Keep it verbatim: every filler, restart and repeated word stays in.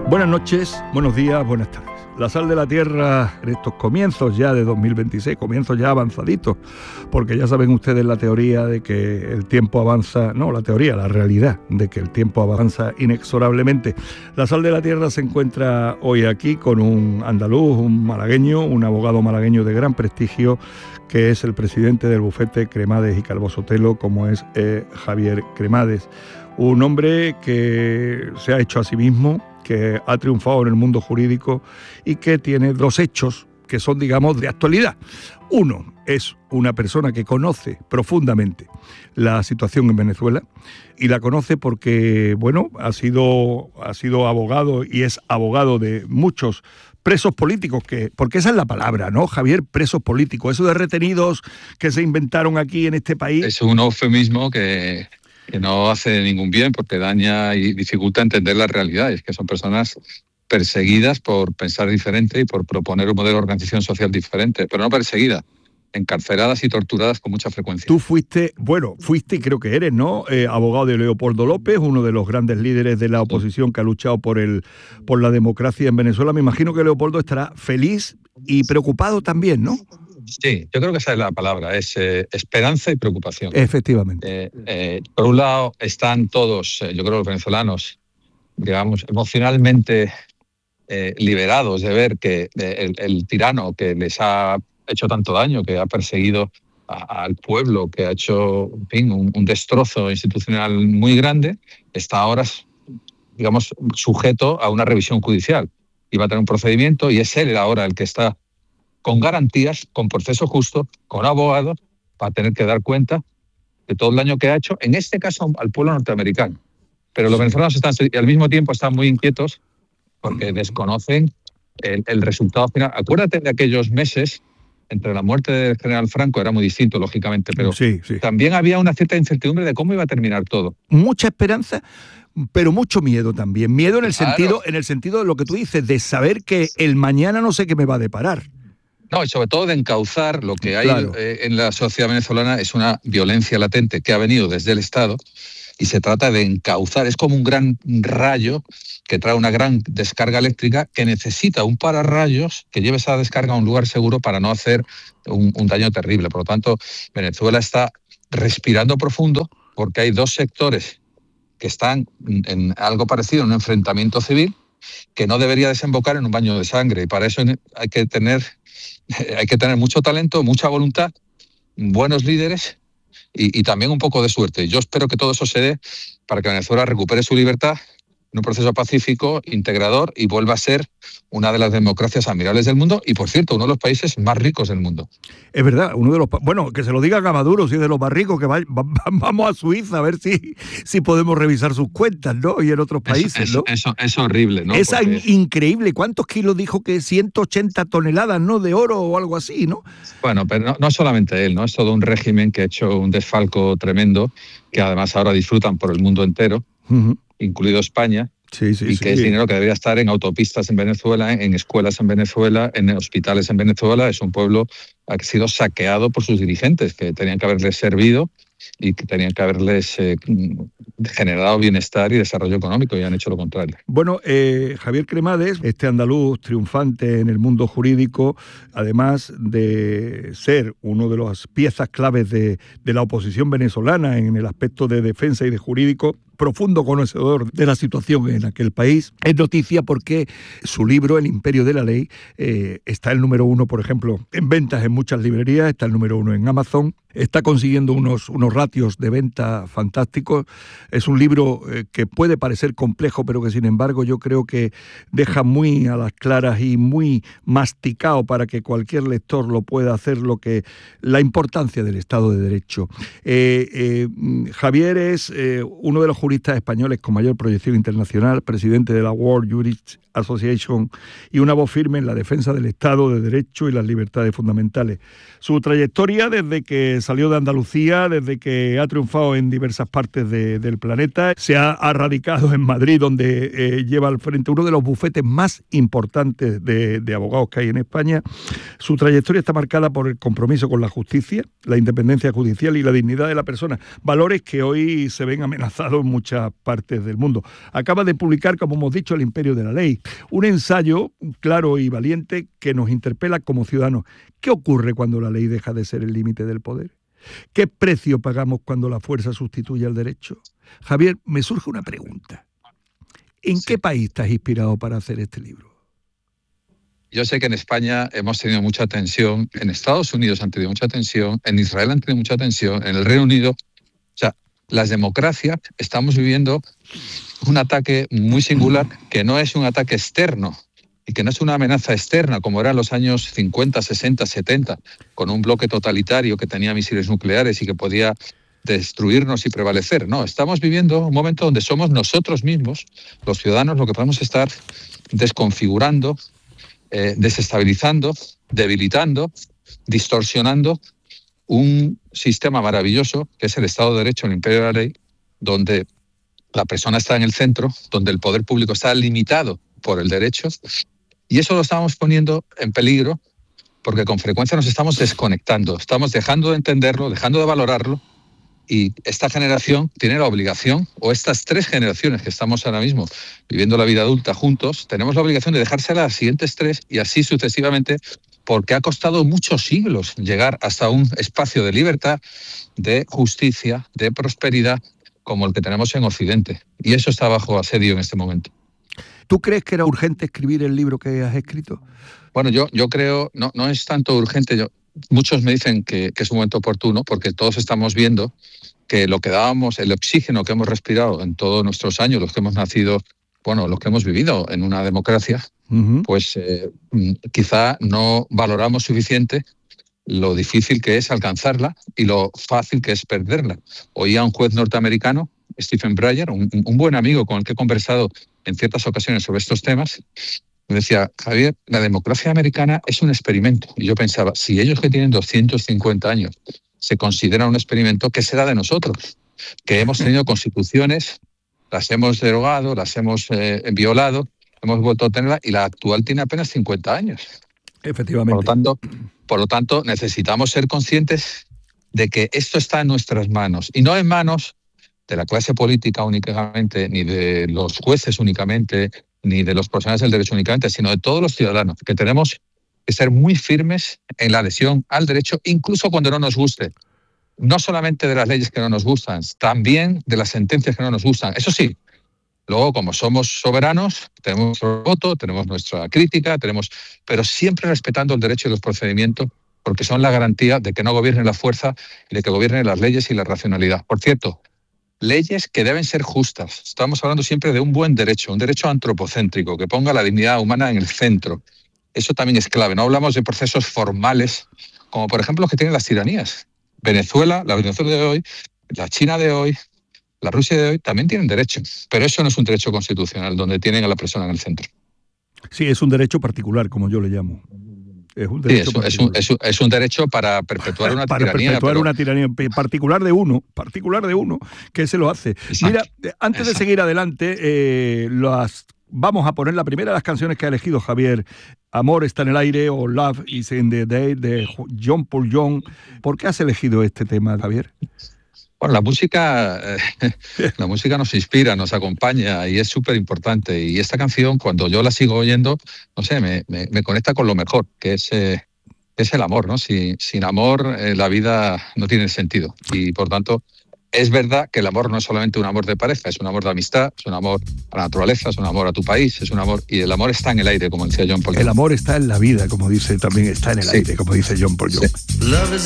Buenas noches, buenos días, buenas tardes. La sal de la tierra en estos comienzos ya de dos mil veintiséis, comienzos ya avanzaditos, porque ya saben ustedes la teoría de que el tiempo avanza, no, la teoría, la realidad de que el tiempo avanza inexorablemente. La sal de la tierra se encuentra hoy aquí con un andaluz, un malagueño, un abogado malagueño de gran prestigio, que es el presidente del bufete Cremades y Calvo Sotelo, como es eh, Javier Cremades. Un hombre que se ha hecho a sí mismo, que ha triunfado en el mundo jurídico y que tiene dos hechos que son, digamos, de actualidad. Uno es una persona que conoce profundamente la situación en Venezuela y la conoce porque, bueno, ha sido, ha sido abogado y es abogado de muchos presos políticos, que, porque esa es la palabra, ¿no, Javier? Presos políticos, eso de retenidos que se inventaron aquí en este país. Es un eufemismo que... que no hace ningún bien porque daña y dificulta entender la realidad. Es que son personas perseguidas por pensar diferente y por proponer un modelo de organización social diferente, pero no perseguidas, encarceladas y torturadas con mucha frecuencia. Tú fuiste, bueno, fuiste y creo que eres, ¿no? Eh, abogado de Leopoldo López, uno de los grandes líderes de la oposición que ha luchado por, el, por la democracia en Venezuela. Me imagino que Leopoldo estará feliz y preocupado también, ¿no? Sí, yo creo que esa es la palabra, es eh, esperanza y preocupación. Efectivamente. Eh, eh, por un lado están todos, eh, yo creo, los venezolanos, digamos, emocionalmente eh, liberados de ver que eh, el, el tirano que les ha hecho tanto daño, que ha perseguido a, al pueblo, que ha hecho, en fin, un, un destrozo institucional muy grande, está ahora, digamos, sujeto a una revisión judicial. Y va a tener un procedimiento y es él ahora el que está con garantías, con proceso justo, con abogados, para tener que dar cuenta de todo el daño que ha hecho, en este caso al pueblo norteamericano. Pero los venezolanos están, y al mismo tiempo están muy inquietos porque desconocen el, el resultado final. Acuérdate de aquellos meses, entre la muerte del general Franco, era muy distinto, lógicamente, pero sí, sí. También había una cierta incertidumbre de cómo iba a terminar todo. Mucha esperanza, pero mucho miedo también. Miedo en el, Claro. sentido, en el sentido de lo que tú dices, de saber que el mañana no sé qué me va a deparar. No, y sobre todo de encauzar lo que hay Claro. eh, en la sociedad venezolana es una violencia latente que ha venido desde el Estado y se trata de encauzar. Es como un gran rayo que trae una gran descarga eléctrica que necesita un pararrayos que lleve esa descarga a un lugar seguro para no hacer un, un daño terrible. Por lo tanto, Venezuela está respirando profundo porque hay dos sectores que están en algo parecido, en un enfrentamiento civil que no debería desembocar en un baño de sangre. Y para eso hay que tener... Hay que tener mucho talento, mucha voluntad, buenos líderes y, y también un poco de suerte. Yo espero que todo eso se dé para que Venezuela recupere su libertad en un proceso pacífico, integrador y vuelva a ser una de las democracias admirables del mundo y, por cierto, uno de los países más ricos del mundo. Es verdad, uno de los... Bueno, que se lo diga a Maduro, si es de los más ricos, que va, va, vamos a Suiza a ver si, si podemos revisar sus cuentas, ¿no? Y en otros países, eso, ¿no? Eso, eso es horrible, ¿no? Es Porque... increíble. ¿Cuántos kilos dijo que ciento ochenta toneladas, ¿no? De oro o algo así, ¿no? Bueno, pero no, no solamente él, ¿no? Es todo un régimen que ha hecho un desfalco tremendo, que además ahora disfrutan por el mundo entero, uh-huh. incluido España. Sí, sí, y sí. que es dinero que debería estar en autopistas en Venezuela, en escuelas en Venezuela, en hospitales en Venezuela. Es un pueblo que ha sido saqueado por sus dirigentes, que tenían que haberles servido y que tenían que haberles eh, generado bienestar y desarrollo económico, y han hecho lo contrario. Bueno, eh, Javier Cremades, este andaluz triunfante en el mundo jurídico, además de ser uno de las piezas claves de, de la oposición venezolana en el aspecto de defensa y de jurídico, profundo conocedor de la situación en aquel país, es noticia porque su libro, El Imperio de la Ley, eh, está el número uno, por ejemplo, en ventas en muchas librerías, está el número uno en Amazon, está consiguiendo unos, unos ratios de venta fantásticos. Es un libro eh, que puede parecer complejo, pero que sin embargo yo creo que deja muy a las claras y muy masticado para que cualquier lector lo pueda hacer, lo que la importancia del Estado de Derecho. Eh, eh, Javier es eh, uno de los juristas españoles con mayor proyección internacional, presidente de la World Jurists Association y una voz firme en la defensa del Estado de Derecho y las libertades fundamentales. Su trayectoria desde que salió de Andalucía, desde que ha triunfado en diversas partes de, del planeta, se ha, ha radicado en Madrid, donde eh, lleva al frente uno de los bufetes más importantes de, de abogados que hay en España. Su trayectoria está marcada por el compromiso con la justicia, la independencia judicial y la dignidad de la persona, valores que hoy se ven amenazados en muchas partes del mundo. Acaba de publicar, como hemos dicho, El Imperio de la Ley, un ensayo claro y valiente que nos interpela como ciudadanos. ¿Qué ocurre cuando la ley deja de ser el límite del poder? ¿Qué precio pagamos cuando la fuerza sustituye al derecho? Javier, me surge una pregunta. ¿En sí. qué país estás inspirado para hacer este libro? Yo sé que en España hemos tenido mucha tensión, en Estados Unidos han tenido mucha tensión, en Israel han tenido mucha tensión, en el Reino Unido. O sea, las democracias estamos viviendo un ataque muy singular que no es un ataque externo y que no es una amenaza externa como era en los años cincuenta, sesenta, setenta, con un bloque totalitario que tenía misiles nucleares y que podía destruirnos y prevalecer. No, estamos viviendo un momento donde somos nosotros mismos, los ciudadanos, lo que podemos estar desconfigurando, Eh, desestabilizando, debilitando, distorsionando un sistema maravilloso que es el Estado de Derecho, el Imperio de la Ley, donde la persona está en el centro, donde el poder público está limitado por el derecho, y eso lo estamos poniendo en peligro porque con frecuencia nos estamos desconectando, estamos dejando de entenderlo, dejando de valorarlo, y esta generación tiene la obligación, o estas tres generaciones que estamos ahora mismo viviendo la vida adulta juntos, tenemos la obligación de dejársela a las siguientes tres y así sucesivamente, porque ha costado muchos siglos llegar hasta un espacio de libertad, de justicia, de prosperidad, como el que tenemos en Occidente. Y eso está bajo asedio en este momento. ¿Tú crees que era urgente escribir el libro que has escrito? Bueno, yo, yo creo, no, no es tanto urgente, yo... Muchos me dicen que, que es un momento oportuno porque todos estamos viendo que lo que dábamos, el oxígeno que hemos respirado en todos nuestros años, los que hemos nacido, bueno, los que hemos vivido en una democracia, uh-huh. pues eh, quizá no valoramos suficiente lo difícil que es alcanzarla y lo fácil que es perderla. Oía a un juez norteamericano, Stephen Breyer, un, un buen amigo con el que he conversado en ciertas ocasiones sobre estos temas, me decía, Javier, la democracia americana es un experimento. Y yo pensaba, si ellos que tienen doscientos cincuenta años se consideran un experimento, ¿qué será de nosotros? Que hemos tenido constituciones, las hemos derogado, las hemos eh, violado, hemos vuelto a tenerla y la actual tiene apenas cincuenta años. Efectivamente. Por lo tanto, por lo tanto, necesitamos ser conscientes de que esto está en nuestras manos y no en manos de la clase política únicamente, ni de los jueces únicamente, ni de los profesionales del derecho únicamente, sino de todos los ciudadanos, que tenemos que ser muy firmes en la adhesión al derecho, incluso cuando no nos guste. No solamente de las leyes que no nos gustan, también de las sentencias que no nos gustan. Eso sí, luego como somos soberanos, tenemos nuestro voto, tenemos nuestra crítica, tenemos, pero siempre respetando el derecho y los procedimientos, porque son la garantía de que no gobierne la fuerza y de que gobiernen las leyes y la racionalidad. Por cierto, leyes que deben ser justas. Estamos hablando siempre de un buen derecho, un derecho antropocéntrico, que ponga la dignidad humana en el centro. Eso también es clave. No hablamos de procesos formales, como por ejemplo los que tienen las tiranías. Venezuela, la Venezuela de hoy, la China de hoy, la Rusia de hoy, también tienen derecho. Pero eso no es un derecho constitucional, donde tienen a la persona en el centro. Sí, es un derecho particular, como yo le llamo. Es un derecho, sí, es, es, un, es, un, es un derecho para perpetuar una para tiranía. Para perpetuar pero... una tiranía particular de uno, particular de uno, que se lo hace. Exacto. Mira, antes Exacto. de seguir adelante, eh, las, vamos a poner la primera de las canciones que ha elegido Javier. Amor está en el aire o Love is in the Day de John Paul Young. ¿Por qué has elegido este tema, Javier? Bueno, la música, eh, la música nos inspira, nos acompaña y es súper importante. Y esta canción, cuando yo la sigo oyendo, no sé, me, me, me conecta con lo mejor, que es, eh, es el amor, ¿no? Sin, sin amor, eh, la vida no tiene sentido. Y por tanto, es verdad que el amor no es solamente un amor de pareja, es un amor de amistad, es un amor a la naturaleza, es un amor a tu país, es un amor... Y el amor está en el aire, como decía John Paul Young. El amor está en la vida, como dice, también está en el sí. aire, como dice John Paul Young. Sí.